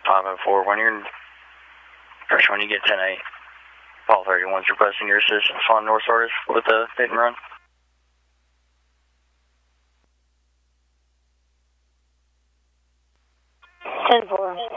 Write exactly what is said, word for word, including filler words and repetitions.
five oh four, when you're in, first when you get ten eight, Paul thirty-one's requesting your assistance on North Sardis with a hit and run. ten four.